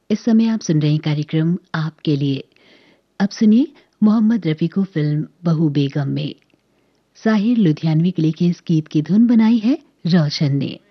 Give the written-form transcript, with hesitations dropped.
इस समय आप सुन रहे हैं कार्यक्रम आपके लिए। अब सुनिए मोहम्मद रफी को फिल्म बहू बेगम में साहिर लुधियानवी के लिखे इस गीत की धुन बनाई है रोशन ने।